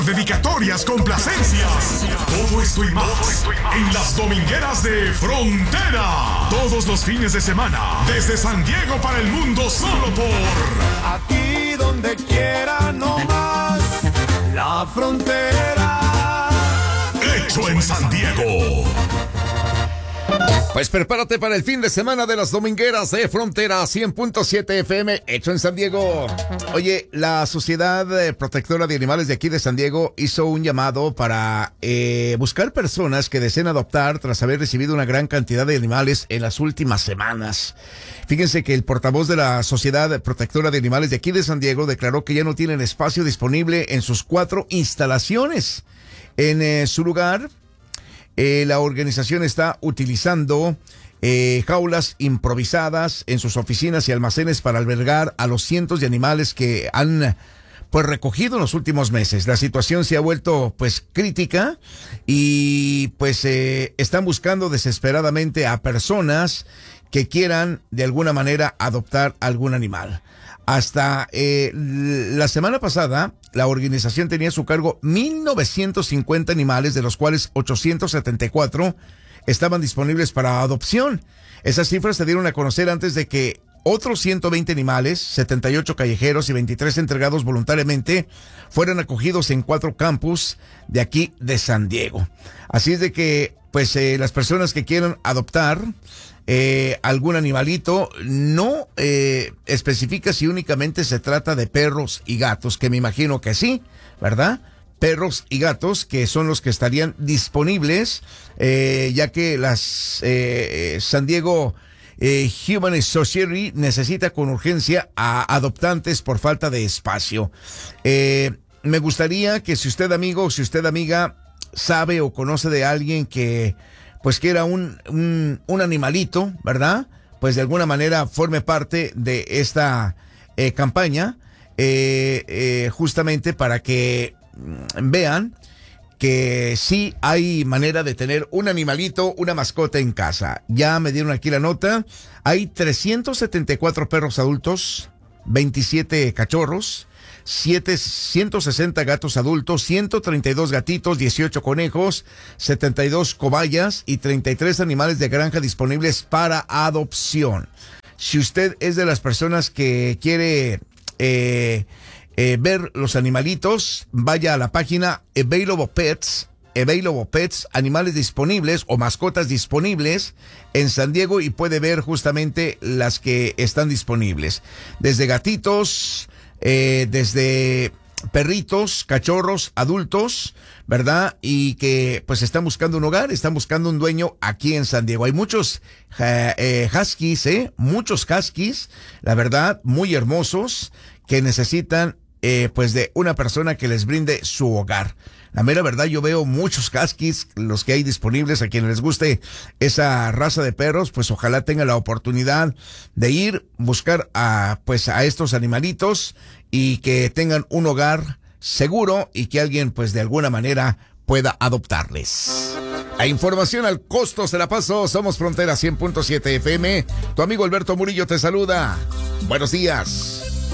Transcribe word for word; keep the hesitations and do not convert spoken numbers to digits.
Dedicatorias, complacencias, todo esto y más en las domingueras de Frontera. Todos los fines de semana, desde San Diego para el mundo, solo por aquí donde quiera, no más la Frontera. Hecho en San Diego. Pues prepárate para el fin de semana de las domingueras de Frontera cien punto siete F M, hecho en San Diego. Oye, la Sociedad Protectora de Animales de aquí de San Diego hizo un llamado para eh, buscar personas que deseen adoptar tras haber recibido una gran cantidad de animales en las últimas semanas. Fíjense que el portavoz de la Sociedad Protectora de Animales de aquí de San Diego declaró que ya no tienen espacio disponible en sus cuatro instalaciones. En eh, su lugar, Eh, la organización está utilizando eh, jaulas improvisadas en sus oficinas y almacenes para albergar a los cientos de animales que han pues recogido en los últimos meses. La situación se ha vuelto pues crítica y pues eh, están buscando desesperadamente a personas que quieran de alguna manera adoptar algún animal. Hasta eh, la semana pasada, la organización tenía a su cargo mil novecientos cincuenta animales, de los cuales ochocientos setenta y cuatro estaban disponibles para adopción. Esas cifras se dieron a conocer antes de que otros ciento veinte animales, setenta y ocho callejeros y veintitrés entregados voluntariamente, fueran acogidos en cuatro campus de aquí de San Diego. Así es de que, pues, eh, las personas que quieran adoptar Eh, algún animalito, no eh, especifica si únicamente se trata de perros y gatos, que me imagino que sí, ¿verdad? Perros y gatos que son los que estarían disponibles, eh, ya que las eh, San Diego eh, Human Society necesita con urgencia a adoptantes por falta de espacio. Eh, me gustaría que si usted, amigo, si usted, amiga, sabe o conoce de alguien que pues que era un, un, un animalito, ¿verdad? Pues de alguna manera forme parte de esta eh, campaña, eh, eh, justamente para que mm, vean que sí hay manera de tener un animalito, una mascota en casa. Ya me dieron aquí la nota. Hay trescientos setenta y cuatro perros adultos, veintisiete cachorros, ciento sesenta gatos adultos, ciento treinta y dos gatitos, dieciocho conejos, setenta y dos cobayas y treinta y tres animales de granja disponibles para adopción. Si usted es de las personas que quiere eh, eh, ver los animalitos, vaya a la página Available Pets, Available Pets, animales disponibles o mascotas disponibles en San Diego, y puede ver justamente las que están disponibles. Desde gatitos, Eh, desde perritos, cachorros, adultos, ¿verdad? Y que pues están buscando un hogar, están buscando un dueño aquí en San Diego. Hay muchos eh, eh, huskies, ¿eh? Muchos huskies, la verdad, muy hermosos, que necesitan eh, pues de una persona que les brinde su hogar. La mera verdad, yo veo muchos huskies, los que hay disponibles. A quienes les guste esa raza de perros, pues ojalá tenga la oportunidad de ir, buscar a, pues a estos animalitos y que tengan un hogar seguro y que alguien, pues de alguna manera, pueda adoptarles. La información al costo se la paso. Somos Frontera cien punto siete F M. Tu amigo Alberto Murillo te saluda. Buenos días.